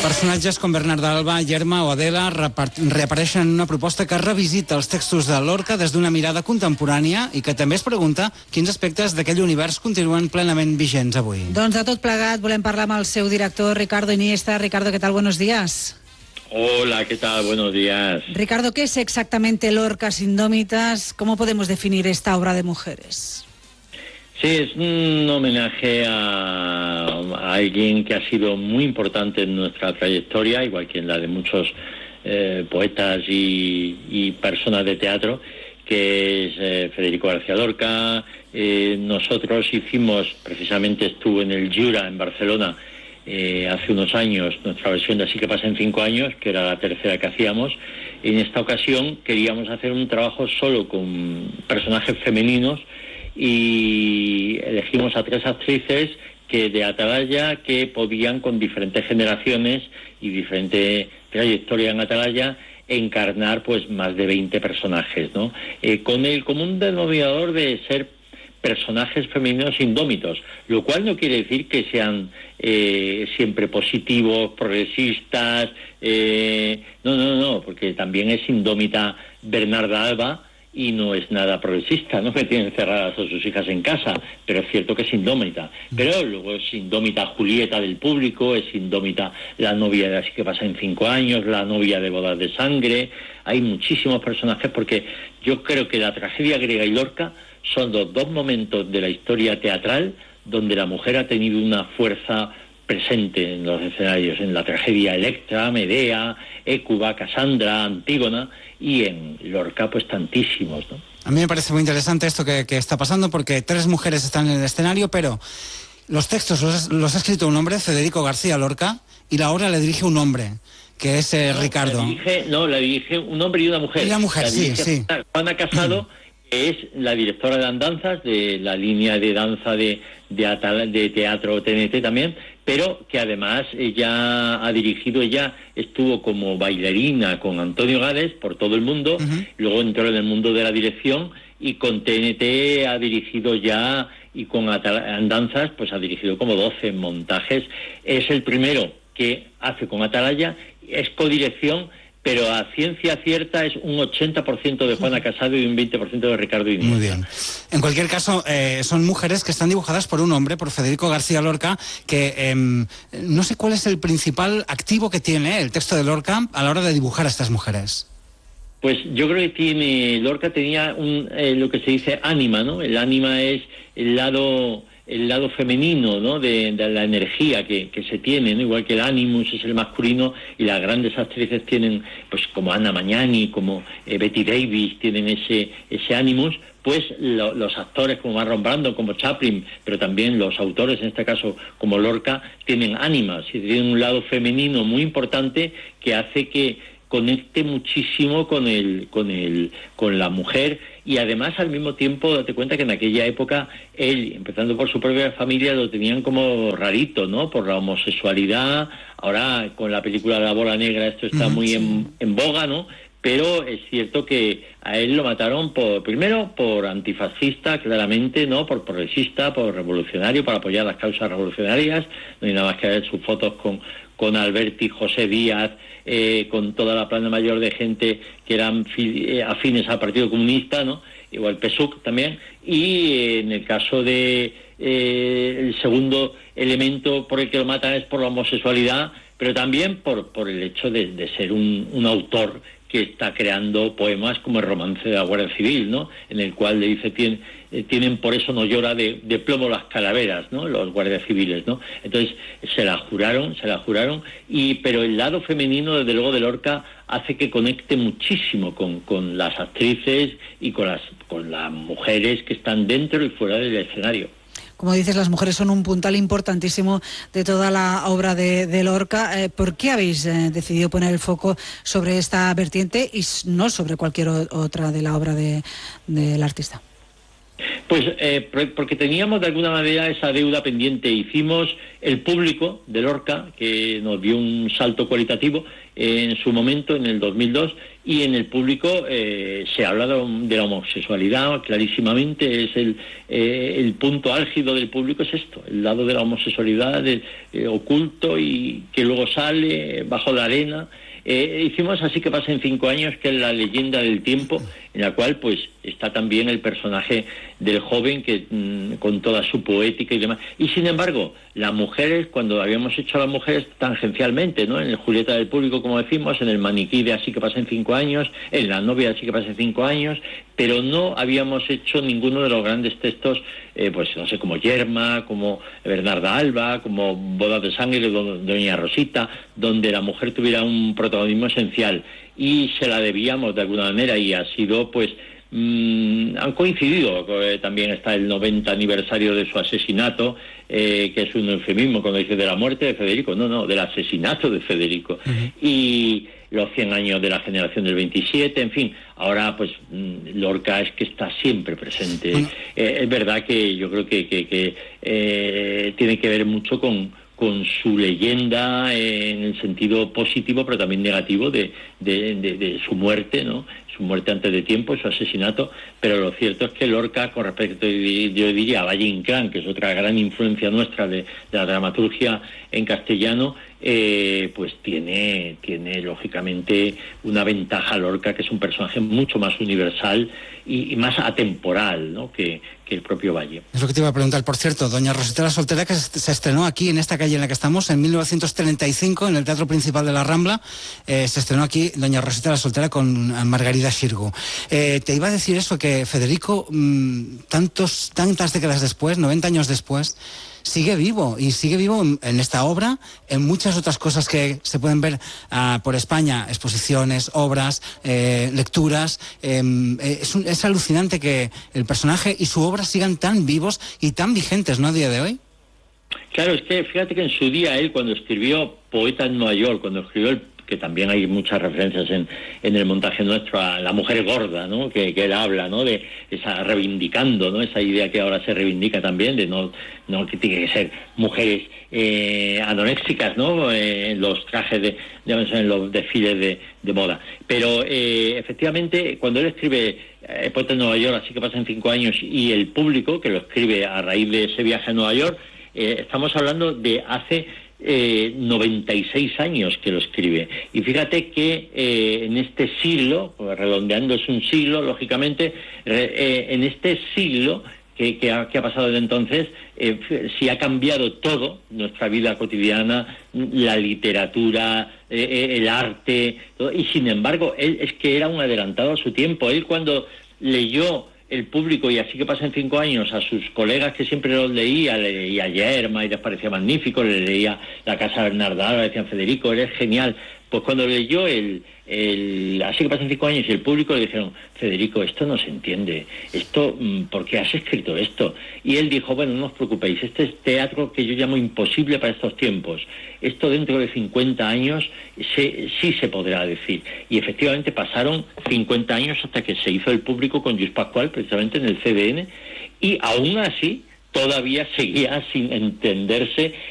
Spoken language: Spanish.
Personatges com Bernarda Alba, Yerma o Adela reapareixen en una proposta que revisita els textos de Lorca des d'una mirada contemporània i que també es pregunta quins aspectes d'aquell univers continuen plenament vigents avui. Doncs de tot plegat volem parlar amb el seu director, Ricardo Iniesta. Ricardo, ¿qué tal? Buenos días. Hola, ¿qué tal? Buenos días. Ricardo, ¿qué es exactamente Lorcas Indómitas? ¿Cómo podemos definir esta obra de mujeres? Sí, es un homenaje a alguien que ha sido muy importante en nuestra trayectoria, igual que en la de muchos poetas y personas de teatro, que es Federico García Lorca. Nosotros hicimos, precisamente estuvo en el Jura, en Barcelona, hace unos años, nuestra versión de Así que pasa en 5 años, que era la tercera que hacíamos. En esta ocasión queríamos hacer un trabajo solo con personajes femeninos, y elegimos a 3 actrices que de Atalaya, que podían, con diferentes generaciones y diferente trayectoria en Atalaya, encarnar pues más de 20 personajes, ¿no? Con el común denominador de ser personajes femeninos indómitos, lo cual no quiere decir que sean siempre positivos, progresistas, no, porque también es indómita Bernarda Alba, y no es nada progresista, no, que tienen encerradas a sus hijas en casa, pero es cierto que es indómita. Pero luego es indómita Julieta del público, es indómita la novia de Así que pasa en 5 años, la novia de Bodas de Sangre. Hay muchísimos personajes, porque yo creo que la tragedia griega y Lorca son los 2 momentos de la historia teatral donde la mujer ha tenido una fuerza presente en los escenarios, en la tragedia Electra, Medea, Écuba, Casandra, Antígona, y en Lorca pues tantísimos, ¿no? A mí me parece muy interesante esto que está pasando, porque 3 mujeres están en el escenario, pero los textos los ha escrito un hombre, Federico García Lorca, y la obra le dirige un hombre, que es Ricardo. La dirige un hombre y una mujer. Y la mujer, sí. Juana Casado, que es la directora de andanzas, de la línea de danza de teatro TNT también, pero que además ella estuvo como bailarina con Antonio Gades por todo el mundo, luego entró en el mundo de la dirección, y con TNT ha dirigido ya, y con andanzas pues ha dirigido como 12 montajes. Es el primero que hace con Atalaya, es codirección, pero a ciencia cierta es un 80% de Juana Casado y un 20% de Ricardo Iniesta. Muy bien. En cualquier caso, son mujeres que están dibujadas por un hombre, por Federico García Lorca, que no sé cuál es el principal activo que tiene el texto de Lorca a la hora de dibujar a estas mujeres. Pues yo creo que Lorca tenía lo que se dice ánima, ¿no? El ánima es el lado femenino, ¿no? de la energía que se tiene, ¿no? Igual que el animus es el masculino, y las grandes actrices tienen, pues como Anna Magnani, como Betty Davis, tienen ese animus. Pues los actores como Marlon Brando, como Chaplin, pero también los autores, en este caso como Lorca, tienen ánimas y tienen un lado femenino muy importante que hace que conecte muchísimo con la mujer. Y además, al mismo tiempo, date cuenta que en aquella época él, empezando por su propia familia, lo tenían como rarito, ¿no? Por la homosexualidad. Ahora, con la película La Bola Negra, esto está muy en boga, ¿no? Pero es cierto que a él lo mataron primero por antifascista, claramente, ¿no? Por progresista, por revolucionario, por apoyar las causas revolucionarias. No hay nada más que ver sus fotos con Alberti, José Díaz, con toda la plana mayor de gente que eran afines al Partido Comunista, ¿no? Igual PSUC también. Y en el caso de el segundo elemento por el que lo matan es por la homosexualidad, pero también por el hecho de ser un autor que está creando poemas como el romance de la Guardia Civil, ¿no? En el cual le dice, tienen por eso no llora de plomo las calaveras, ¿no? Los guardias civiles, ¿no? Entonces se la juraron, pero el lado femenino, desde luego, de Lorca hace que conecte muchísimo con las actrices y con las mujeres que están dentro y fuera del escenario. Como dices, las mujeres son un puntal importantísimo de toda la obra de Lorca. ¿Por qué habéis decidido poner el foco sobre esta vertiente y no sobre cualquier otra de la obra del artista? Pues porque teníamos de alguna manera esa deuda pendiente. Hicimos El Público de Lorca, que nos dio un salto cualitativo en su momento, en el 2002, y en El Público se habla de la homosexualidad clarísimamente. Es el punto álgido del Público, es esto, el lado de la homosexualidad oculto y que luego sale bajo la arena. Hicimos Así que pasen 5 años, que es la leyenda del tiempo, en la cual pues está también el personaje del joven que con toda su poética y demás. Y sin embargo, las mujeres, cuando habíamos hecho a las mujeres tangencialmente, ¿no? En el Julieta del Público, como decimos, en el Maniquí de Así que pasen 5 años, en La novia de Así que pasen 5 años, pero no habíamos hecho ninguno de los grandes textos, pues no sé, como Yerma, como Bernarda Alba, como Bodas de Sangre de Doña Rosita, donde la mujer tuviera un protagonismo esencial, y se la debíamos de alguna manera, y ha sido pues han coincidido, también está el 90 aniversario de su asesinato, que es un eufemismo cuando dice de la muerte de Federico, no, del asesinato de Federico, y los 100 años de la generación del 27, en fin, ahora pues Lorca es que está siempre presente. Es verdad que yo creo que tiene que ver mucho con su leyenda en el sentido positivo, pero también negativo de su muerte, ¿no? Su muerte antes de tiempo, su asesinato. Pero lo cierto es que Lorca, con respecto, yo diría, a Valle Inclán, que es otra gran influencia nuestra de la dramaturgia en castellano, pues tiene lógicamente una ventaja Lorca, que es un personaje mucho más universal y más atemporal, ¿no? que el propio Valle. Es lo que te iba a preguntar. Por cierto, Doña Rosita la Soltera, que se estrenó aquí, en esta calle en la que estamos, en 1935, en el Teatro Principal de la Rambla. Se estrenó aquí Doña Rosita la Soltera con Margarida Xirgu. Te iba a decir eso, que Federico, tantas décadas después, 90 años después, sigue vivo, y sigue vivo en esta obra, en muchas otras cosas que se pueden ver por España, exposiciones, obras, lecturas. Es alucinante que el personaje y su obra sigan tan vivos y tan vigentes, ¿no?, a día de hoy. Claro, es que fíjate que en su día él, cuando escribió Poeta en Nueva York, cuando escribió que también hay muchas referencias en el montaje nuestro a la mujer gorda, ¿no? Que él habla, ¿no? De esa reivindicando, ¿no? Esa idea que ahora se reivindica también de no que tiene que ser mujeres anoréxicas, ¿no? En los trajes en los desfiles de moda. Pero efectivamente, cuando él escribe Poeta en Nueva York, Así que pasan 5 años, y El Público, que lo escribe a raíz de ese viaje a Nueva York, estamos hablando de hace 96 años que lo escribe. Y fíjate que en este siglo, redondeando es un siglo, lógicamente, en este siglo que ha pasado desde entonces, sí ha cambiado todo, nuestra vida cotidiana, la literatura, el arte, todo, y sin embargo, él es que era un adelantado a su tiempo. Él, cuando leyó El Público y Así que pasan 5 años a sus colegas, que siempre los leía Yerma y les parecía magnífico, le leía La Casa de Bernarda Alba, decían Federico, eres genial. Pues cuando leyó Así que pasan 5 años y El Público, le dijeron, Federico, esto no se entiende, esto, ¿por qué has escrito esto? Y él dijo, bueno, no os preocupéis, este es teatro que yo llamo imposible para estos tiempos, esto dentro de 50 años sí se podrá decir. Y efectivamente pasaron 50 años hasta que se hizo El Público con Lluís Pascual, precisamente en el CDN, y aún así todavía seguía sin entenderse